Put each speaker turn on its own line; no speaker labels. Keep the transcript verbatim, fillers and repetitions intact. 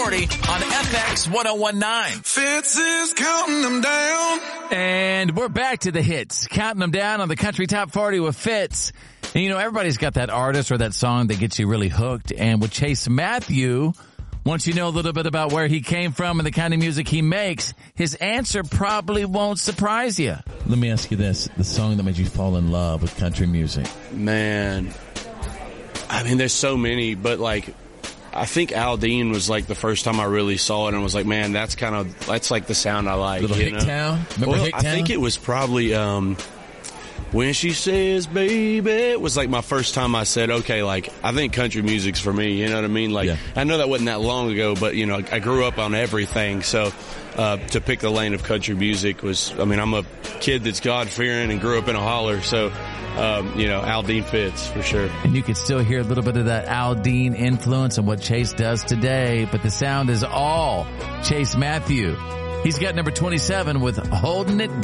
forty on F X ten nineteen.
Fitz is counting them down.
And we're back to the hits, counting them down on the Country Top forty with Fitz. And you know, everybody's got that artist or that song that gets you really hooked. And with Chase Matthew, once you know a little bit about where he came from and the kind of music he makes, his answer probably won't surprise you.
Let me ask you this, the song that made you fall in love with country music.
Man, I mean, there's so many, but like, I think Al Dean was like the first time I really saw it and was like, man, that's kind of, that's like the sound I like.
Little
you know?
Hicktown? Remember
well,
Hicktown?
I think it was probably, um, When She Says Baby, it was like my first time I said, okay, like, I think country music's for me, you know what I mean? Like,
yeah.
I know that wasn't that long ago, but, you know, I grew up on everything, so uh to pick the lane of country music was, I mean, I'm a kid that's God-fearing and grew up in a holler, so, um, you know, Al Dean fits, for sure.
And you can still hear a little bit of that Al Dean influence and what Chase does today, but the sound is all Chase Matthew. He's got number twenty-seven with Holding It Down.